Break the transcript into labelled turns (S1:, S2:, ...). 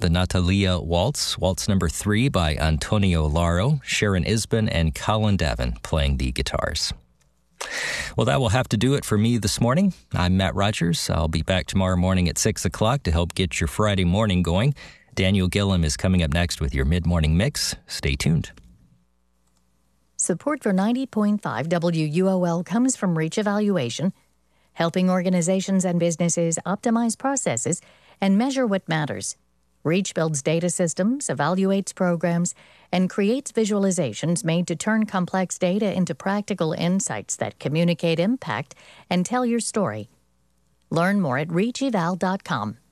S1: the Natalia Waltz, Waltz number 3 by Antonio Laro, Sharon Isbin, and Colin Davin playing the guitars. Well, that will have to do it for me this morning. I'm Matt Rogers. I'll be back tomorrow morning at 6 o'clock to help get your Friday morning going. Daniel Gillum is coming up next with your mid-morning mix. Stay tuned.
S2: Support for 90.5 WUOL comes from Reach Evaluation, helping organizations and businesses optimize processes and measure what matters. Reach builds data systems, evaluates programs, and creates visualizations made to turn complex data into practical insights that communicate impact and tell your story. Learn more at reacheval.com.